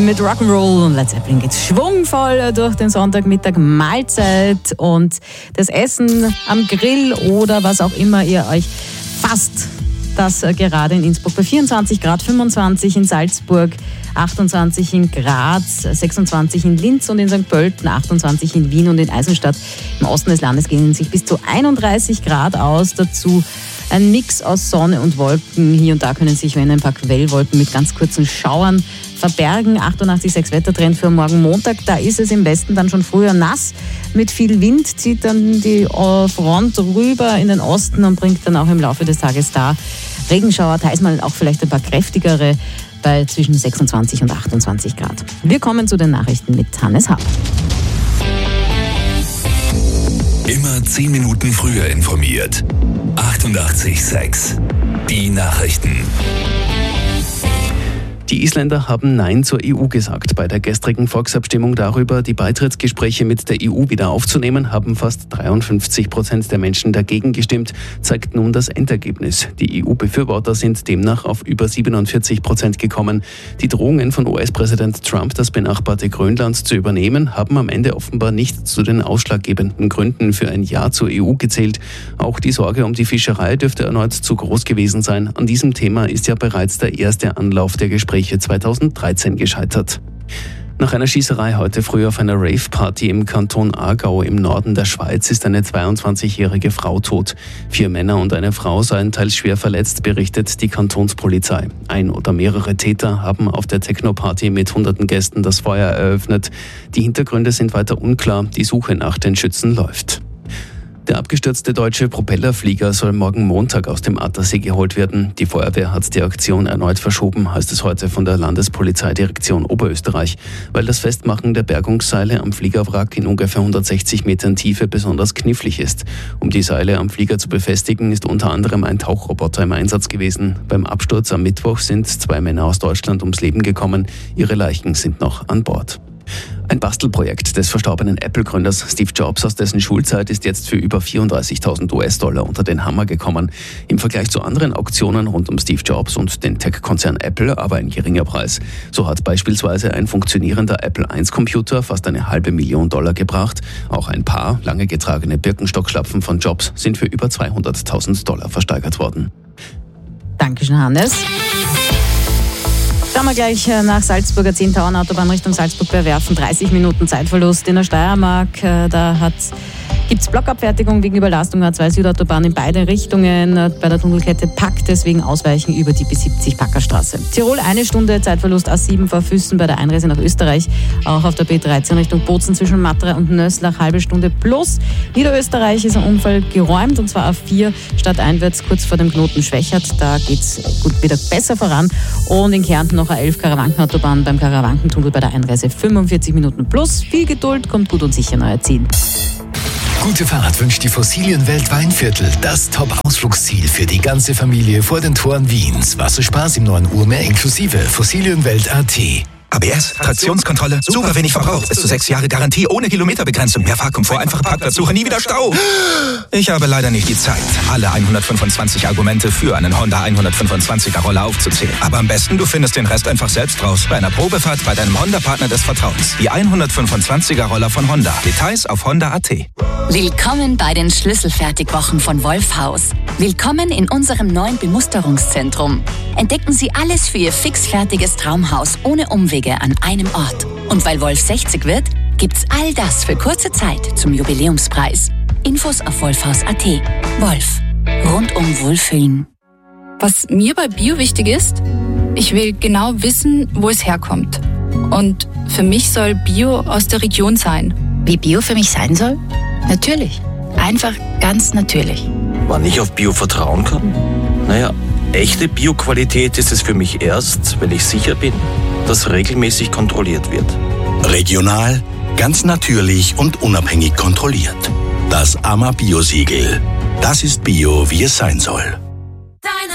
mit Rock'n'Roll und Led Zeppelin geht's schwungvoll durch den Sonntagmittag. Mahlzeit und das Essen am Grill oder was auch immer ihr euch fasst. Das gerade in Innsbruck bei 24 Grad, 25 in Salzburg, 28 in Graz, 26 in Linz und in St. Pölten, 28 in Wien und in Eisenstadt. Im Osten des Landes gehen sich bis zu 31 Grad aus. Dazu ein Mix aus Sonne und Wolken. Hier und da können sich ein paar Quellwolken mit ganz kurzen Schauern verbergen. 88,6 Wettertrend für morgen Montag. Da ist es im Westen dann schon früher nass. Mit viel Wind zieht dann die Front rüber in den Osten und bringt dann auch im Laufe des Tages da Regenschauer, teils mal auch vielleicht ein paar kräftigere bei zwischen 26 und 28 Grad. Wir kommen zu den Nachrichten mit Hannes Happ. Immer 10 Minuten früher informiert. 88,6. Die Nachrichten. Die Isländer haben Nein zur EU gesagt. Bei der gestrigen Volksabstimmung darüber, die Beitrittsgespräche mit der EU wieder aufzunehmen, haben fast 53% der Menschen dagegen gestimmt, zeigt nun das Endergebnis. Die EU-Befürworter sind demnach auf über 47% gekommen. Die Drohungen von US-Präsident Trump, das benachbarte Grönland zu übernehmen, haben am Ende offenbar nicht zu den ausschlaggebenden Gründen für ein Ja zur EU gezählt. Auch die Sorge um die Fischerei dürfte erneut zu groß gewesen sein. An diesem Thema ist ja bereits der erste Anlauf der Gespräche 2013 gescheitert. Nach einer Schießerei heute früh auf einer Rave-Party im Kanton Aargau im Norden der Schweiz ist eine 22-jährige Frau tot. 4 Männer und eine Frau seien teils schwer verletzt, berichtet die Kantonspolizei. Ein oder mehrere Täter haben auf der Techno-Party mit hunderten Gästen das Feuer eröffnet. Die Hintergründe sind weiter unklar. Die Suche nach den Schützen läuft. Der abgestürzte deutsche Propellerflieger soll morgen Montag aus dem Attersee geholt werden. Die Feuerwehr hat die Aktion erneut verschoben, heißt es heute von der Landespolizeidirektion Oberösterreich, weil das Festmachen der Bergungsseile am Fliegerwrack in ungefähr 160 Metern Tiefe besonders knifflig ist. Um die Seile am Flieger zu befestigen, ist unter anderem ein Tauchroboter im Einsatz gewesen. Beim Absturz am Mittwoch sind 2 Männer aus Deutschland ums Leben gekommen. Ihre Leichen sind noch an Bord. Ein Bastelprojekt des verstorbenen Apple-Gründers Steve Jobs aus dessen Schulzeit ist jetzt für über 34.000 US-Dollar unter den Hammer gekommen. Im Vergleich zu anderen Auktionen rund um Steve Jobs und den Tech-Konzern Apple aber ein geringer Preis. So hat beispielsweise ein funktionierender Apple I-Computer fast $500,000 gebracht. Auch ein paar lange getragene Birkenstockschlapfen von Jobs sind für über $200.000 versteigert worden. Dankeschön, Hannes. Schauen wir gleich nach Salzburger 10-Tauern-Autobahn Richtung Salzburg bei Werfen. 30 Minuten Zeitverlust in der Steiermark. Da gibt es Blockabfertigung wegen Überlastung A2 Südautobahn in beide Richtungen. Bei der Tunnelkette packt, deswegen ausweichen über die B70 Packerstraße. Tirol 1 Stunde Zeitverlust A7 vor Füssen bei der Einreise nach Österreich. Auch auf der B13 Richtung Bozen zwischen Matra und Nöslach halbe Stunde plus. Niederösterreich ist ein Unfall geräumt und zwar A4 stadteinwärts kurz vor dem Knoten Schwächert. Da geht es gut wieder besser voran. Und in Kärnten noch A11 Karawankenautobahn beim Karawankentunnel bei der Einreise 45 Minuten plus. Viel Geduld, kommt gut und sicher neuer Ziel. Gute Fahrt wünscht die Fossilienwelt Weinviertel, das Top-Ausflugsziel für die ganze Familie vor den Toren Wiens. Wasserspaß im neuen Urmeer inklusive Fossilienwelt.at. ABS, Traktionskontrolle, super wenig Verbrauch, bis zu 6 Jahre Garantie, ohne Kilometerbegrenzung, mehr Fahrkomfort, einfache Parkplatzsuche, nie wieder Stau. Ich habe leider nicht die Zeit, alle 125 Argumente für einen Honda 125er Roller aufzuzählen. Aber am besten, du findest den Rest einfach selbst raus bei einer Probefahrt bei deinem Honda-Partner des Vertrauens. Die 125er Roller von Honda. Details auf honda.at. Willkommen bei den Schlüsselfertigwochen von Wolfhaus. Willkommen in unserem neuen Bemusterungszentrum. Entdecken Sie alles für Ihr fixfertiges Traumhaus ohne Umwege an einem Ort. Und weil Wolf 60 wird, gibt's all das für kurze Zeit zum Jubiläumspreis. Infos auf wolfhaus.at. Wolf. Rundum Wohlfühlen. Was mir bei Bio wichtig ist, ich will genau wissen, wo es herkommt. Und für mich soll Bio aus der Region sein. Wie Bio für mich sein soll? Natürlich. Einfach ganz natürlich. Wann ich auf Bio vertrauen kann? Naja, echte Bio-Qualität ist es für mich erst, wenn ich sicher bin, dass regelmäßig kontrolliert wird. Regional, ganz natürlich und unabhängig kontrolliert. Das AMA Bio-Siegel. Das ist Bio, wie es sein soll.